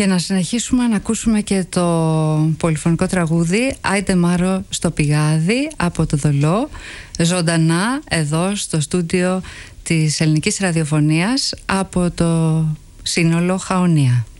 Και να συνεχίσουμε να ακούσουμε και το πολυφωνικό τραγούδι «Άιντε Μάρο στο πηγάδι» από το Δολό, ζωντανά εδώ στο στούντιο της Ελληνικής Ραδιοφωνίας από το σύνολο Χαονία.